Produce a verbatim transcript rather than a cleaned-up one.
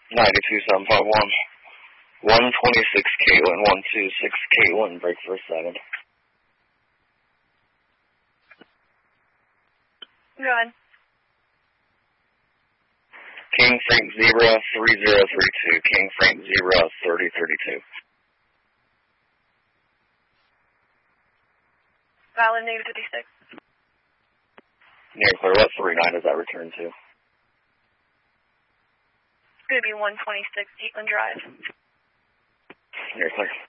ninety-two seven five one. one twenty-six Caitlin, one two six Caitlin, break for seven. Go ahead. King Frank Zebra, three zero three two. King Frank Zebra, thirty thirty-two. Valid, negative fifty-six. Near clear, what three nine does that return to? It's going to be one twenty-six Deepland Drive. Near clear.